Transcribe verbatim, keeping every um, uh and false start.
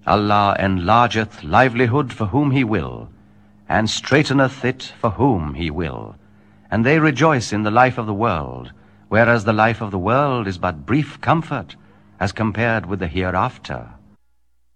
Allah enlargeth livelihood for whom he will, and straiteneth it for whom he will. And they rejoice in the life of the world, whereas the life of the world is but brief comfort as compared with the hereafter.